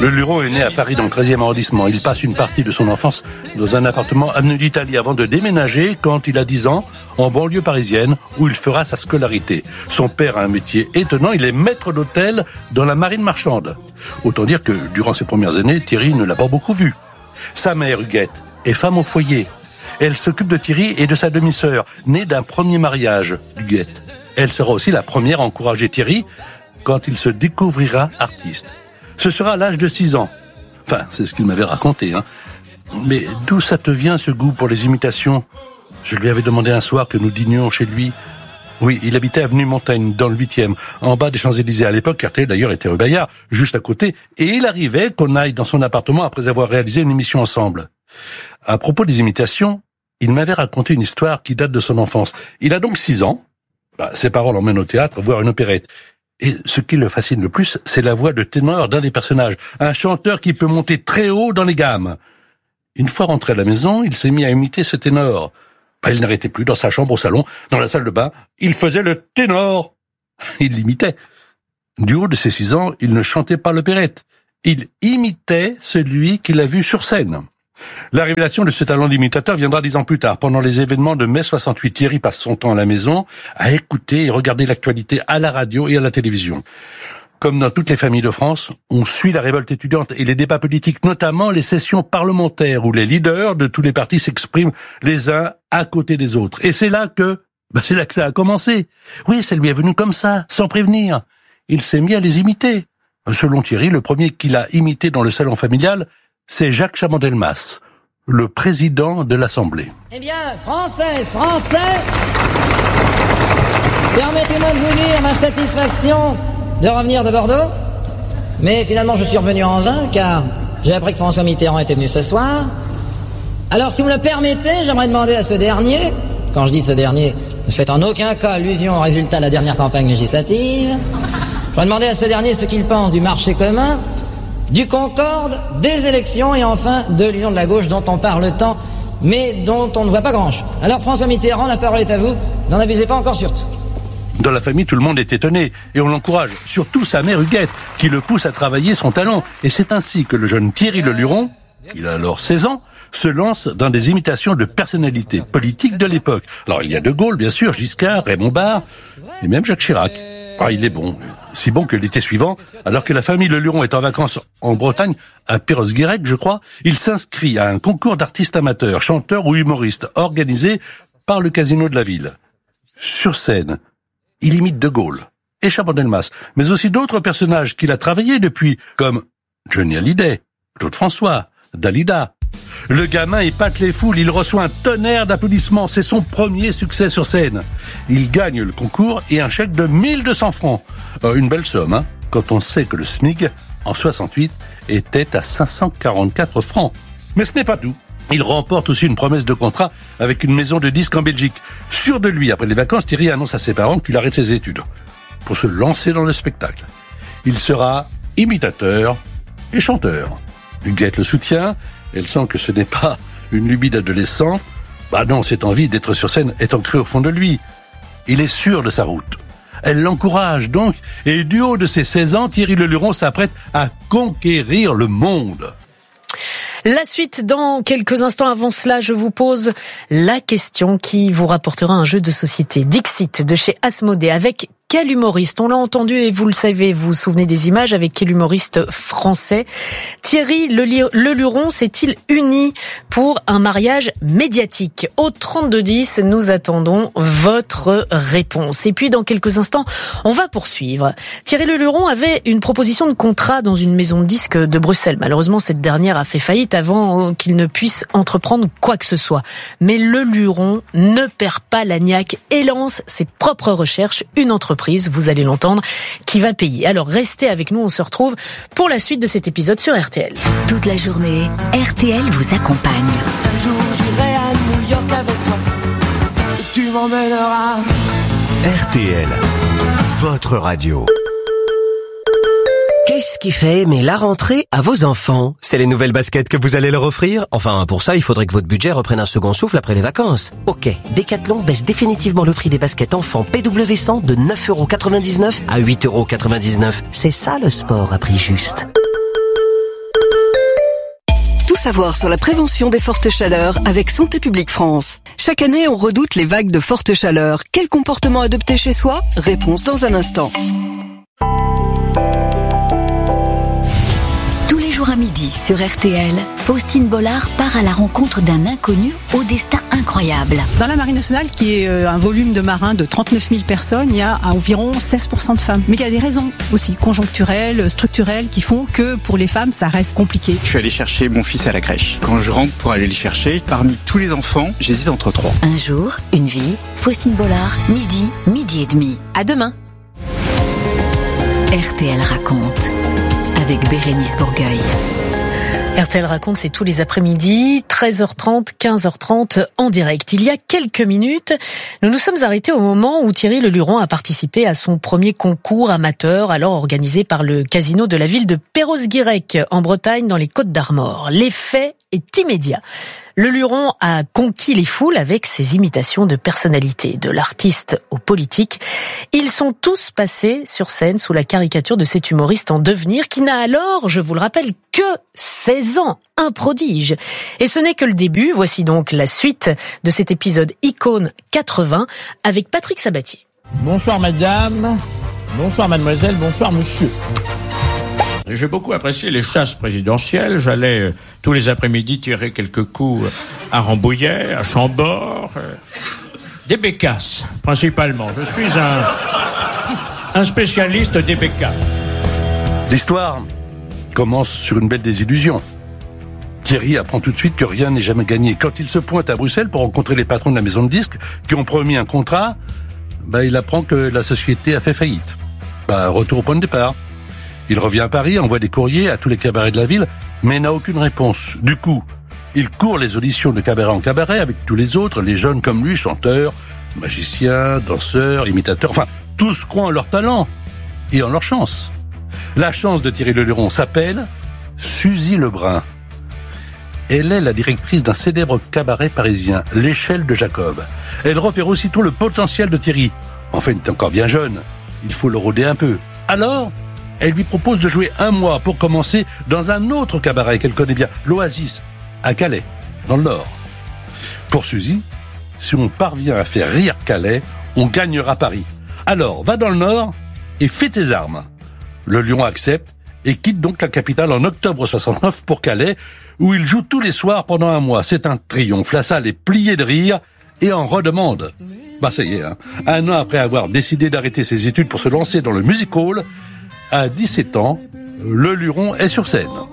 Le Luron est né à Paris dans le 13e arrondissement. Il passe une partie de son enfance dans un appartement avenue d'Italie avant de déménager quand il a 10 ans en banlieue parisienne où il fera sa scolarité. Son père a un métier étonnant, il est maître d'hôtel dans la marine marchande. Autant dire que durant ses premières années, Thierry ne l'a pas beaucoup vu. Sa mère, Huguette, est femme au foyer. Elle s'occupe de Thierry et de sa demi-sœur, née d'un premier mariage, Huguette. Elle sera aussi la première à encourager Thierry quand il se découvrira artiste. Ce sera à l'âge de 6 ans. Enfin, c'est ce qu'il m'avait raconté, hein. Mais d'où ça te vient, ce goût pour les imitations ? Je lui avais demandé un soir que nous dînions chez lui. Oui, il habitait avenue Montaigne, dans le 8e, en bas des Champs-Élysées. À l'époque, RTL d'ailleurs était rue Bayard, juste à côté. Et il arrivait qu'on aille dans son appartement après avoir réalisé une émission ensemble. À propos des imitations, il m'avait raconté une histoire qui date de son enfance. Il a donc 6 ans. Ses parents l'emmènent au théâtre voir une opérette. Et ce qui le fascine le plus, c'est la voix de ténor d'un des personnages. Un chanteur qui peut monter très haut dans les gammes. Une fois rentré à la maison, il s'est mis à imiter ce ténor. Il n'arrêtait plus dans sa chambre au salon, dans la salle de bain. Il faisait le ténor. Il l'imitait. Du haut de ses 6 ans, il ne chantait pas l'opérette. Il imitait celui qu'il a vu sur scène. La révélation de ce talent d'imitateur viendra 10 ans plus tard. Pendant les événements de mai 68, Thierry passe son temps à la maison à écouter et regarder l'actualité à la radio et à la télévision. Comme dans toutes les familles de France, on suit la révolte étudiante et les débats politiques, notamment les sessions parlementaires où les leaders de tous les partis s'expriment les uns à côté des autres. Et c'est là que ça a commencé. Oui, ça lui est venu comme ça, sans prévenir. Il s'est mis à les imiter. Selon Thierry, le premier qu'il a imité dans le salon familial, c'est Jacques Chaban-Delmas, le président de l'Assemblée. Eh bien, Françaises, Français, permettez-moi de vous dire ma satisfaction de revenir de Bordeaux. Mais finalement, je suis revenu en vain, car j'ai appris que François Mitterrand était venu ce soir. Alors, si vous me le permettez, j'aimerais demander à ce dernier, quand je dis ce dernier, ne faites en aucun cas allusion au résultat de la dernière campagne législative, j'aimerais demander à ce dernier ce qu'il pense du marché commun, du Concorde, des élections et enfin de l'Union de la gauche dont on parle tant, mais dont on ne voit pas grand-chose. Alors François Mitterrand, la parole est à vous, n'en abusez pas encore surtout. Dans la famille, tout le monde est étonné et on l'encourage, surtout sa mère Huguette, qui le pousse à travailler son talent. Et c'est ainsi que le jeune Thierry Le Luron, il a alors 16 ans, se lance dans des imitations de personnalités politiques de l'époque. Alors il y a De Gaulle, bien sûr, Giscard, Raymond Barre et même Jacques Chirac. Il est bon, si bon que l'été suivant, alors que la famille Le Luron est en vacances en Bretagne, à Perros-Guirec, je crois, il s'inscrit à un concours d'artistes amateurs, chanteurs ou humoristes, organisé par le casino de la ville. Sur scène, il imite De Gaulle et Chaban-Delmas, mais aussi d'autres personnages qu'il a travaillés depuis, comme Johnny Hallyday, Claude François, Dalida. Le gamin épate les foules, il reçoit un tonnerre d'applaudissements, c'est son premier succès sur scène. Il gagne le concours et un chèque de 1200 francs. Une belle somme, hein, quand on sait que le SMIC, en 68, était à 544 francs. Mais ce n'est pas tout. Il remporte aussi une promesse de contrat avec une maison de disques en Belgique. Sûr de lui, après les vacances, Thierry annonce à ses parents qu'il arrête ses études pour se lancer dans le spectacle. Il sera imitateur et chanteur. Huguette le soutient. Elle sent que ce n'est pas une lubie d'adolescent. Non, cette envie d'être sur scène est ancrée au fond de lui. Il est sûr de sa route. Elle l'encourage donc, et du haut de ses 16 ans, Thierry Le Luron s'apprête à conquérir le monde. La suite dans quelques instants. Avant cela, je vous pose la question qui vous rapportera un jeu de société. Dixit de chez Asmodée avec quel humoriste ? On l'a entendu et vous le savez, vous vous souvenez des images, avec quel humoriste français Thierry Le Luron s'est-il uni pour un mariage médiatique ? Au 3210, nous attendons votre réponse. Et puis dans quelques instants, on va poursuivre. Thierry Le Luron avait une proposition de contrat dans une maison de disques de Bruxelles. Malheureusement, cette dernière a fait faillite avant qu'il ne puisse entreprendre quoi que ce soit. Mais Le Luron ne perd pas la niaque et lance ses propres recherches, une entreprise, vous allez l'entendre, qui va payer. Alors restez avec nous, on se retrouve pour la suite de cet épisode sur RTL. Toute la journée, RTL vous accompagne. Un jour j'irai à New York avec toi et tu m'emmèneras. RTL, votre radio. Qu'est-ce qui fait aimer la rentrée à vos enfants ? C'est les nouvelles baskets que vous allez leur offrir ? Enfin, pour ça, il faudrait que votre budget reprenne un second souffle après les vacances. Ok, Decathlon baisse définitivement le prix des baskets enfants PW100 de 9,99€ à 8,99€. C'est ça le sport à prix juste. Tout savoir sur la prévention des fortes chaleurs avec Santé publique France. Chaque année, on redoute les vagues de forte chaleur. Quel comportement adopter chez soi ? Réponse dans un instant. Tous les jours à midi sur RTL, Faustine Bollard part à la rencontre d'un inconnu au destin incroyable. Dans la Marine nationale, qui est un volume de marins de 39 000 personnes, il y a environ 16% de femmes. Mais il y a des raisons aussi conjoncturelles, structurelles, qui font que pour les femmes, ça reste compliqué. Je suis allé chercher mon fils à la crèche. Quand je rentre pour aller le chercher, parmi tous les enfants, j'hésite entre 3. Un jour, une vie, Faustine Bollard, midi et demi. À demain. RTL raconte, avec Bérénice Bourgueil. RTL raconte, c'est tous les après-midi, 13h30, 15h30 en direct. Il y a quelques minutes, nous nous sommes arrêtés au moment où Thierry Leluron a participé à son premier concours amateur, alors organisé par le casino de la ville de Perros-Guirec, en Bretagne, dans les Côtes-d'Armor. L'effet est immédiat. Leluron a conquis les foules avec ses imitations de personnalités, de l'artiste au politique. Ils sont tous passés sur scène sous la caricature de cet humoriste en devenir qui n'a alors, je vous le rappelle, que 16 ans. Un prodige. Et ce n'est que le début. Voici donc la suite de cet épisode Icône 80 avec Patrick Sabatier. Bonsoir madame, bonsoir mademoiselle, bonsoir monsieur. J'ai beaucoup apprécié les chasses présidentielles. J'allais tous les après-midi tirer quelques coups à Rambouillet, à Chambord, des bécasses principalement. Je suis un spécialiste des bécasses. L'histoire commence sur une belle désillusion. Thierry apprend tout de suite que rien n'est jamais gagné. Quand il se pointe à Bruxelles pour rencontrer les patrons de la maison de disques qui ont promis un contrat, il apprend que la société a fait faillite. Retour au point de départ. Il revient à Paris, envoie des courriers à tous les cabarets de la ville, mais n'a aucune réponse. Du coup, il court les auditions de cabaret en cabaret avec tous les autres, les jeunes comme lui, chanteurs, magiciens, danseurs, imitateurs, enfin, tous croient en leur talent et en leur chance. La chance de Thierry Leluron s'appelle Suzy Lebrun. Elle est la directrice d'un célèbre cabaret parisien, l'Échelle de Jacob. Elle repère aussitôt le potentiel de Thierry. Enfin, il est encore bien jeune. Il faut le rôder un peu. Alors, elle lui propose de jouer un mois pour commencer dans un autre cabaret qu'elle connaît bien, l'Oasis, à Calais, dans le Nord. Pour Suzy, si on parvient à faire rire Calais, on gagnera Paris. Alors, va dans le Nord et fais tes armes. Leluron accepte et quitte donc la capitale en octobre 69 pour Calais, où il joue tous les soirs pendant un mois. C'est un triomphe. La salle est pliée de rire et en redemande. Ça y est, un an après avoir décidé d'arrêter ses études pour se lancer dans le music hall, à 17 ans, Leluron est sur scène.